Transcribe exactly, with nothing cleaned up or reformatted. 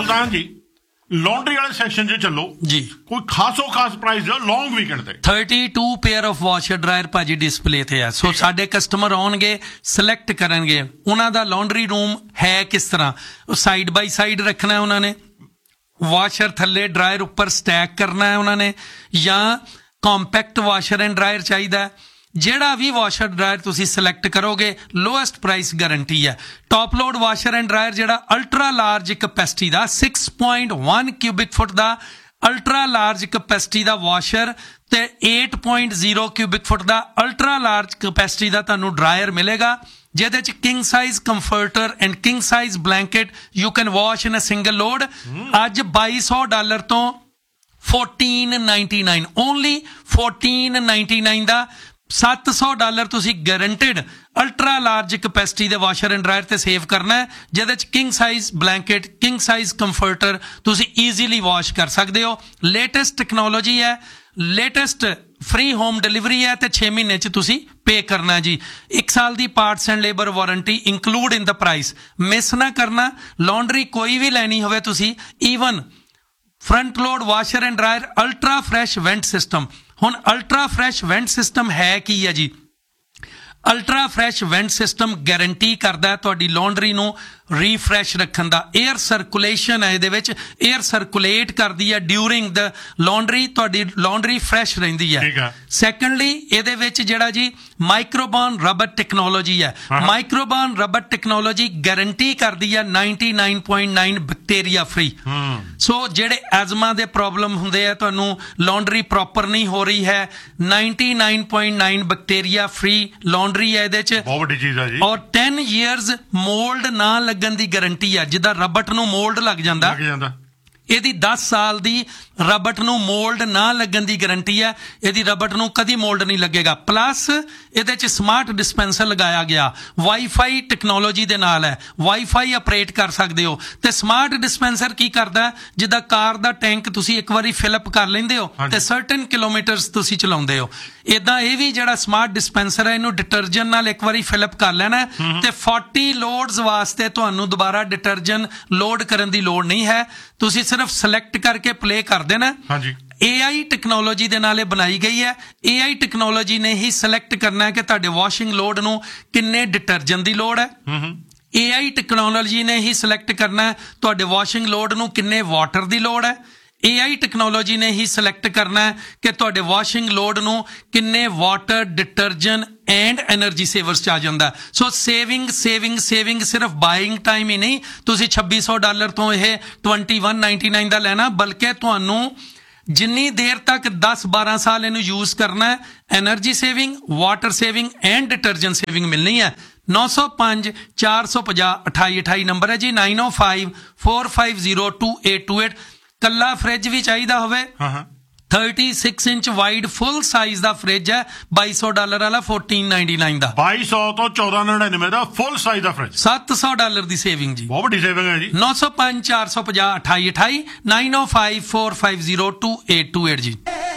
ਸੁਲਤਾਨ ਜੀ ਲੌਂਡਰੀ ਵਾਲੇ ਸੈਕਸ਼ਨ 'ਚ ਚੱਲੋ ਜੀ, ਕੋਈ ਖਾਸੋ ਖਾਸ ਪ੍ਰਾਈਸ ਲੌਂਗ ਵੀਕਐਂਡ ਤੇ thirty to pair of washer dryer ਭਾਜੀ ਡਿਸਪਲੇ ਤੇ ਆ। ਸੋ ਸਾਡੇ ਕਸਟਮਰ ਆਉਣਗੇ, ਸਿਲੈਕਟ ਕਰਨਗੇ ਉਹਨਾਂ ਦਾ ਲੌਂਡਰੀ ਰੂਮ ਹੈ ਕਿਸ ਤਰ੍ਹਾਂ, ਸਾਈਡ ਬਾਈ ਸਾਈਡ ਰੱਖਣਾ ਉਹਨਾਂ ਨੇ, ਵਾਸ਼ਰ ਥੱਲੇ ਡਰਾਇਰ ਉੱਪਰ ਸਟੈਕ ਕਰਨਾ ਹੈ ਉਹਨਾਂ ਨੇ, ਜਾਂ ਕੰਪੈਕਟ ਵਾਸ਼ਰ ਐਂਡ ਡਰਾਇਰ ਚਾਹੀਦਾ। ਜਿਹੜਾ ਵੀ ਵਾਸ਼ਰ ਡਰਾਇਰ ਤੁਸੀਂ ਸਿਲੈਕਟ ਕਰੋਗੇ ਲੋਐਸਟ ਪ੍ਰਾਈਸ ਗਾਰੰਟੀ ਹੈ। Top load washer and dryer ਜਿਹੜਾ ਅਲਟਰਾ ਲਾਰਜ ਕਪੈਸਿਟੀ ਦਾ ਸਿਕਸ ਪੁਆਇੰਟ ਵਨ ਕਿਊਬਿਕ ਫੁੱਟ ਦਾ ਅਲਟਰਾ ਲਾਰਜ ਕਪੈਸਿਟੀ ਦਾ ਵਾਸ਼ਰ ਤੇ ਏਟ ਪੁਆਇੰਟ ਜ਼ੀਰੋ ਕਿਊਬਿਕ ਫੁੱਟ ਦਾ ਅਲਟਰਾ ਲਾਰਜ ਕਪੈਸਿਟੀ ਦਾ ਤੁਹਾਨੂੰ dryer ਮਿਲੇਗਾ, ਜਿਹਦੇ ਚ king size comforter and king size blanket you can wash in a single load. ਅੱਜ ਬਾਈ ਸੌ dollar ਤੋਂ fourteen ninety nine only fourteen ninety nine ਦਾ ਸੱਤ ਸੌ ਡਾਲਰ ਤੁਸੀਂ ਗਰੰਟਿਡ ਅਲਟਰਾ ਲਾਰਜ ਕਪੈਸਿਟੀ ਦੇ ਵਾਸ਼ਰ ਐਂਡ ਡਰਾਇਰ ਤੇ ਸੇਵ ਕਰਨਾ ਹੈ, ਜਿਹਦੇ ਚ king size blanket, king size comforter ਤੁਸੀਂ ਈਜ਼ੀਲੀ ਵਾਸ਼ ਕਰ ਸਕਦੇ ਹੋ। ਲੇਟੈਸਟ ਟੈਕਨੋਲੋਜੀ ਹੈ, ਲੇਟੈਸਟ ਫ੍ਰੀ ਹੋਮ ਡਿਲੀਵਰੀ ਹੈ ਤੇ ਛੇ ਮਹੀਨੇ ਚ ਤੁਸੀਂ ਪੇ ਕਰਨਾ ਜੀ। ਇੱਕ ਸਾਲ ਦੀ parts and labour warranty include in the price. Miss ਨਾ ਕਰਨਾ, ਲੌਂਡਰੀ ਕੋਈ ਵੀ ਲੈਣੀ ਹੋਵੇ ਤੁਸੀਂ, even front load washer and dryer ultra fresh ਵੈਂਟ system. ਹੁਣ ਅਲਟਰਾ ਫਰੈਸ਼ ਵੈਂਟ ਸਿਸਟਮ ਹੈ ਕੀ ਹੈ ਜੀ? ਅਲਟਰਾ ਫਰੈਸ਼ ਵੈਂਟ ਸਿਸਟਮ ਗਾਰੰਟੀ ਕਰਦਾ ਹੈ ਤੁਹਾਡੀ ਲੌਂਡਰੀ ਨੂੰ ਰੀਫਰੈਸ਼ ਰੱਖਣ ਦਾ। ਏਅਰ ਸਰਕੂਲੇਸ਼ਨ ਹੈ ਇਹਦੇ ਵਿੱਚ, ਏਅਰ ਸਰਕੂਲੇਟ ਕਰਦੀ ਹੈ ਡਿਊਰਿੰਗ ਦ ਲੌਂਡਰੀ, ਤੁਹਾਡੀ ਲੌਂਡਰੀ ਫਰੈਸ਼ ਰਹਿੰਦੀ ਹੈ। ਸੈਕੰਡਲੀ ਇਹਦੇ ਵਿੱਚ ਜਿਹੜਾ ਜੀ ਮਾਈਕਰੋਬਨ ਰਬਰ ਟੈਕਨੋਲੋਜੀ ਹੈ, ਮਾਈਕਰੋਬਨ ਰਬਰ ਟੈਕਨੋਲੋਜੀ ਗਾਰੰਟੀ ਕਰਦੀ ਹੈ ninety nine point nine bacteria free. ਸੋ ਜਿਹੜੇ ਐਜ਼ਮਾ ਦੇ ਪ੍ਰੋਬਲਮ ਹੁੰਦੇ ਆ, ਤੁਹਾਨੂੰ ਲੌਂਡਰੀ ਪ੍ਰੋਪਰ ਨਹੀਂ ਹੋ ਰਹੀ ਹੈ, ninety nine point nine bacteria free laundry ਹੈ ਇਹਦੇ ਚ। ਬਹੁਤ ਵੱਡੀ ਚੀਜ਼ ਹੈ ਜੀ। ਔਰ ਟੈਨ ਈਅਰਸ ਮੋਲਡ ਨਾ ਲੱਗਣ ਦੀ ਗਾਰੰਟੀ ਹੈ। ਜਿੱਦਾਂ ਰਬਟ ਨੂੰ ਮੋਲਡ ਲੱਗ ਜਾਂਦਾ, ਇਹਦੀ ਦਸ ਸਾਲ ਦੀ ਰਬਟ ਨੂੰ ਮੋਲਡ ਨਾ ਲੱਗਣ ਦੀ ਗਾਰੰਟੀ ਹੈ। ਇਹਦੀ ਰਬਟ ਨੂੰ ਕਦੀ ਮੋਲਡ ਨਹੀਂ ਲੱਗੇਗਾ। ਪਲੱਸ ਇਹਦੇ ਚ ਸਮਾਰਟ ਡਿਸਪੈਂਸਰ ਲਗਾਇਆ ਗਿਆ, ਵਾਈਫਾਈ ਟੈਕਨੋਲੋਜੀ ਦੇ ਨਾਲ ਹੈ, ਵਾਈਫਾਈ ਆਪਰੇਟ ਕਰ ਸਕਦੇ ਹੋ। ਤੇ ਸਮਾਰਟ ਡਿਸਪੈਂਸਰ ਕੀ ਕਰਦਾ, ਜਿੱਦਾਂ ਕਾਰ ਦਾ ਟੈਂਕ ਤੁਸੀਂ ਇੱਕ ਵਾਰੀ ਫਿਲਅਪ ਕਰ ਲੈਂਦੇ ਹੋ ਤੇ ਸਰਟਨ ਕਿਲੋਮੀਟਰਸ ਤੁਸੀਂ ਚਲਾਉਂਦੇ ਹੋ, ਇਦਾਂ ਇਹ ਵੀ ਜਿਹੜਾ ਸਮਾਰਟ ਡਿਸਪੈਂਸਰ ਹੈ ਇਹਨੂੰ ਡਿਟਰਜੈਂਟ ਨਾਲ ਇੱਕ ਵਾਰੀ ਫਿਲਅਪ ਕਰ ਲੈਣਾ ਤੇ ਫੋਰਟੀ ਲੋਡਸ ਵਾਸਤੇ ਤੁਹਾਨੂੰ ਦੁਬਾਰਾ ਡਿਟਰਜੈਂਟ ਲੋਡ ਕਰਨ ਦੀ ਲੋੜ ਨਹੀਂ ਹੈ। ਤੁਸੀਂ ਸਿਰਫ ਸਿਲੈਕਟ ਕਰਕੇ ਪਲੇ ਕਰ ਦੇਣਾ। ਹਾਂਜੀ, ਏ ਆਈ ਟੈਕਨੋਲੋਜੀ ਦੇ ਨਾਲ ਇਹ ਬਣਾਈ ਗਈ ਹੈ। ਏ ਆਈ ਟੈਕਨੋਲੋਜੀ ਨੇ ਹੀ ਸਿਲੈਕਟ ਕਰਨਾ ਹੈ ਕਿ ਤੁਹਾਡੇ ਵਾਸ਼ਿੰਗ ਲੋਡ ਨੂੰ ਕਿੰਨੇ ਡਿਟਰਜੈਂਟ ਦੀ ਲੋੜ ਹੈ। ਏ ਆਈ ਟੈਕਨੋਲੋਜੀ ਨੇ ਹੀ ਸਿਲੈਕਟ ਕਰਨਾ ਹੈ ਤੁਹਾਡੇ ਵਾਸ਼ਿੰਗ ਲੋਡ ਨੂੰ ਕਿੰਨੇ ਵਾਟਰ ਦੀ ਲੋੜ ਹੈ। ਏ ਆਈ ਟੈਕਨੋਲੋਜੀ ਨੇ ਹੀ ਸਿਲੈਕਟ ਕਰਨਾ ਹੈ ਕਿ ਤੁਹਾਡੇ ਵਾਸ਼ਿੰਗ ਲੋਡ ਨੂੰ ਕਿੰਨੇ ਵਾਟਰ, ਡਿਟਰਜੈਂਟ ਐਂਡ ਐਨਰਜੀ ਸੇਵਰਸ ਚ ਆ ਜਾਂਦਾ। ਸੋ ਸੇਵਿੰਗ ਸੇਵਿੰਗ ਸੇਵਿੰਗ ਸਿਰਫ ਬਾਇੰਗ ਟਾਈਮ ਹੀ ਨਹੀਂ, ਤੁਸੀਂ ਛੱਬੀ ਸੌ ਡਾਲਰ ਤੋਂ ਇਹ ਟਵੈਂਟੀ ਵਨ ਨਾਈਨਟੀ ਨਾਈਨ ਦਾ ਲੈਣਾ, ਬਲਕਿ ਤੁਹਾਨੂੰ ਜਿੰਨੀ ਦੇਰ ਤੱਕ ਦਸ ਬਾਰਾਂ ਸਾਲ ਇਹਨੂੰ ਯੂਜ਼ ਕਰਨਾ ਹੈ, energy saving, water saving and detergent saving ਮਿਲਣੀ ਹੈ। ਨੌ ਸੌ ਪੰਜ ਚਾਰ ਸੌ ਪੰਜਾਹ ਅਠਾਈ ਅਠਾਈ ਨੰਬਰ ਹੈ ਜੀ, ਨਾਈਨ ਓ five four five zero two eight two eight. ਕੱਲਾ ਫਰਿੱਜ ਵੀ ਚਾਹੀਦਾ ਹੋਵੇ, thirty six inch wide full size ਦਾ ਫਰਿੱਜ ਹੈ, ਬਾਈ ਸੌ ਡਾਲਰ ਵਾਲਾ ਫੋਰਟੀਨ ਨਾਈਨਟੀ ਨਾਈਨ ਦਾ, ਬਾਈ ਸੌ ਤੋਂ ਚੌਦਾਂ ਨੜਿਨਵੇਂ ਦਾ ਫੁੱਲ ਸਾਈਜ਼ ਦਾ ਫਰਿੱਜ, ਸੱਤ ਸੌ ਡਾਲਰ ਦੀ ਸੇਵਿੰਗ ਜੀ, ਬਹੁਤ ਵੱਡੀ ਸੇਵਿੰਗ ਹੈ ਜੀ। ਨੌ ਸੌ ਪੰਜ ਚਾਰ ਸੌ ਪੰਜਾਹ ਅਠਾਈ ਅਠਾਈ ਨਾਈਨ ਓ five four five zero two eight two eight ਜੀ।